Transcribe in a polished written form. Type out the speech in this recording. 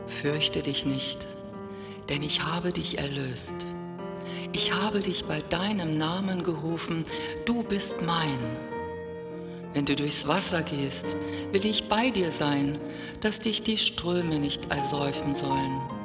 Fürchte dich nicht, denn ich habe dich erlöst. Ich habe dich bei deinem Namen gerufen, du bist mein. Wenn du durchs Wasser gehst, will ich bei dir sein, dass dich die Ströme nicht ersäufen sollen.